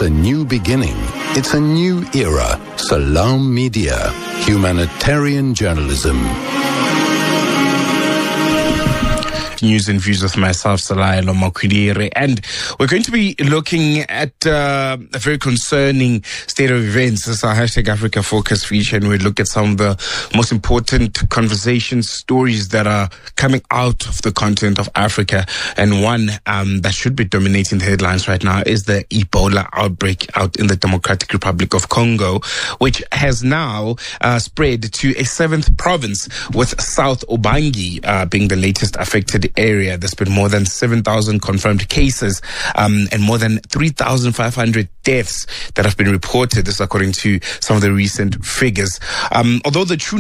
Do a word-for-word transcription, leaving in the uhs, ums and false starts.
a new beginning. It's a new era. Salam Media. Humanitarian journalism. News and views with myself, Salayelo Makwidire, and we're going to be looking at uh, a very concerning state of events. This is our hashtag Africa Focus feature, and we look at some of the most important conversations, stories that are coming out of the continent of Africa. And one um, that should be dominating the headlines right now is the Ebola outbreak out in the Democratic Republic of Congo, which has now uh, spread to a seventh province, with South Ubangi uh, being the latest affected area. There's been more than seven thousand confirmed cases um, and more than three thousand five hundred deaths that have been reported. This according to some of the recent figures. Um, although the true